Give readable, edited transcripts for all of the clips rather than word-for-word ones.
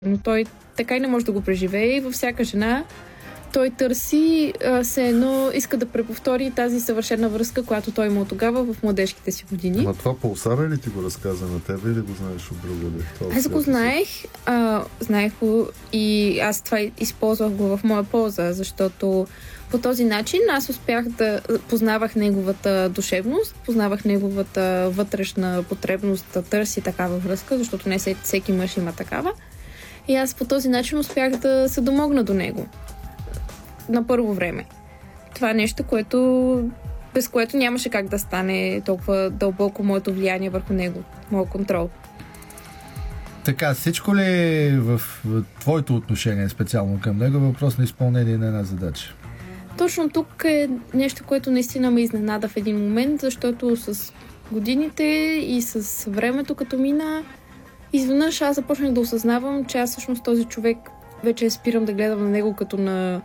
Но той така и не може да го преживее и във всяка жена той търси все едно, иска да преповтори тази съвършена връзка, която той имал тогава в младежките си години. Ама това Пулсара ли ти го разказа на тебе или го знаеш от другаде? Аз го знаех го и аз това използвах го в моя полза, защото по този начин аз успях да познавах неговата душевност, познавах неговата вътрешна потребност да търси такава връзка, защото не всеки мъж има такава. И аз по този начин успях да се домогна до него. На първо време. Това е нещо, без което нямаше как да стане толкова дълбоко моето влияние върху него, моят контрол. Така, всичко ли в твоето отношение специално към него е въпрос на изпълнение на една задача? Точно тук е нещо, което наистина ме изненада в един момент, защото с годините и с времето като мина, изведнъж аз започнах да осъзнавам, че аз всъщност този човек вече спирам да гледам на него като на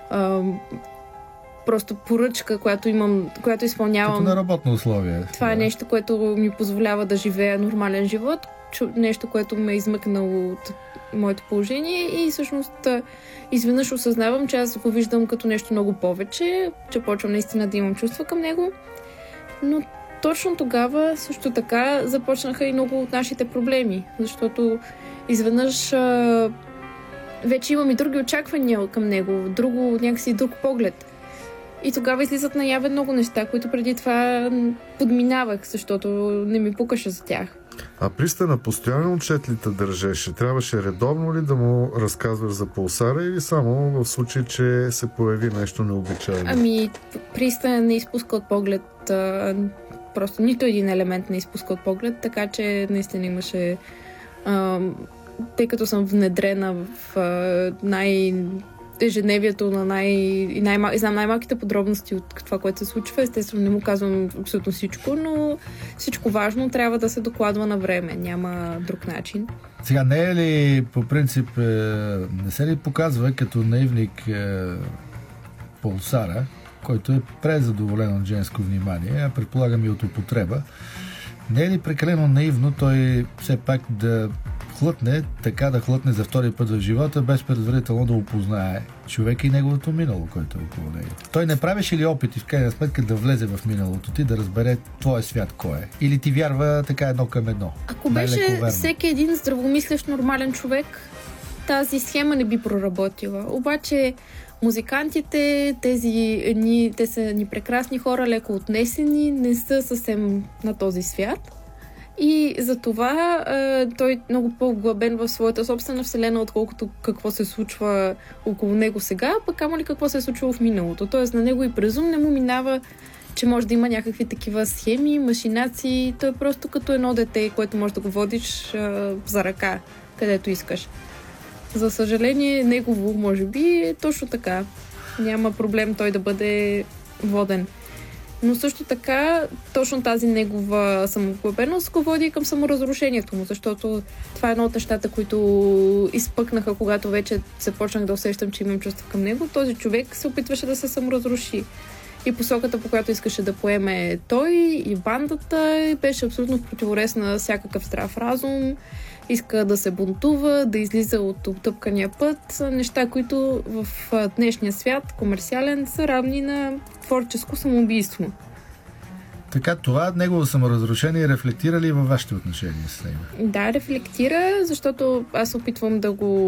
просто поръчка, която изпълнявам. Като на работно условие. Това е нещо, което ми позволява да живея нормален живот, нещо, което ме е измъкнало от моето положение и всъщност изведнъж осъзнавам, че аз го виждам като нещо много повече, че почвам наистина да имам чувства към него, но точно тогава също така започнаха и много от нашите проблеми, защото изведнъж вече имам и други очаквания към него, някакси друг поглед. И тогава излизат наяве много неща, които преди това подминавах, защото не ми пукаше за тях. А Пристана постоянно отчет ли те държеше? Трябваше редовно ли да му разказваш за Пулсара или само в случай, че се появи нещо необичайно? Ами, Пристана не изпуска от поглед, просто нито един елемент не изпуска от поглед, така че наистина имаше... тъй като съм внедрена в ежедневието на знам най-малките подробности от това, което се случва. Естествено, не му казвам абсолютно всичко, но всичко важно трябва да се докладва на време. Няма друг начин. Сега, не е ли по принцип, не се ли показва като наивник Пулсара, който е презадоволен от женско внимание, а предполагам и от употреба? Не е ли прекалено наивно той все пак да хлътне за втори път в живота, без предварително да опознае човека и неговото минало, който е около него? Той не правеше ли опити в крайна сметка да влезе в миналото ти, да разбере твоя свят кой е? Или ти вярва така едно към едно? Ако беше всеки един здравомислещ нормален човек, тази схема не би проработила. Обаче музикантите, те са ни прекрасни хора, леко отнесени, не са съвсем на този свят. И затова той е много по-вглъбен в своята собствена вселена, отколкото какво се случва около него сега, пък камо ли какво се е случило в миналото. Тоест на него и през ум не му минава, че може да има някакви такива схеми, машинации. Той е просто като едно дете, което може да го водиш за ръка, където искаш. За съжаление, негово, може би, е точно така. Няма проблем той да бъде воден. Но също така, точно тази негова самовлюбеност го води към саморазрушението му, защото това е едно от нещата, които изпъкнаха, когато вече започнах да усещам, че имам чувства към него. Този човек се опитваше да се саморазруши. И посоката, по която искаше да поеме той и бандата, беше абсолютно в противорез на всякакъв здрав разум. Иска да се бунтува, да излиза от отъпкания път. Неща, които в днешния свят, комерциален, са равни на творческо самоубийство. Така, това негово саморазрушение рефлектира ли във вашите отношения с него? Да, рефлектира, защото аз опитвам да го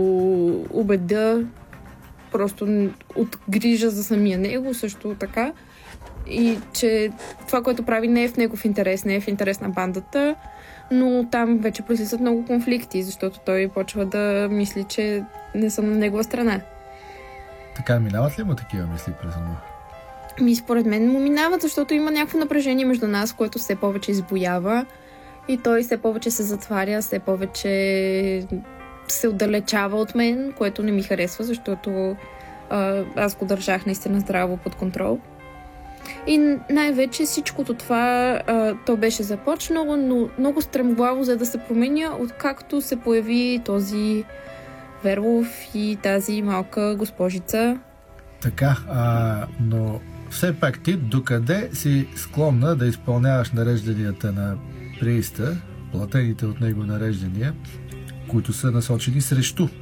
убедя просто от грижа за самия него, също така. И че това, което прави, не е в негов интерес, не е в интерес на бандата, но там вече произлизат много конфликти, защото той почва да мисли, че не съм на негова страна. Така, минават ли му такива мисли през ума? Според мен му минават, защото има някакво напрежение между нас, което все повече избоява и той все повече се затваря, все повече се отдалечава от мен, което не ми харесва, защото аз го държах наистина здраво под контрол. И най-вече всичкото това то беше започнало, но много стремглаво, за да се променя, откакто се появи този Верлов и тази малка госпожица. Така, но все пак ти докъде си склонна да изпълняваш нарежданията на прииста, платените от него нареждания, които са насочени срещу